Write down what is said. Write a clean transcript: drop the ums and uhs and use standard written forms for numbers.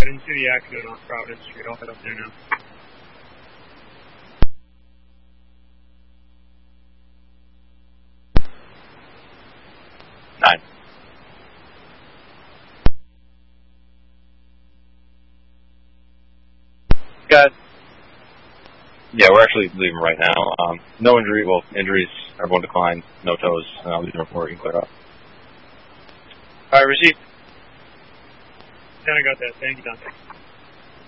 into the accident on Providence Street. I'll head up there now. Nine. Guys. Yeah, we're actually leaving right now. No injury. Well, injuries. Everyone declined. No toes. And I'll leave the report. You can clear up. All right, received. 10, I got that. Thank you, Dante.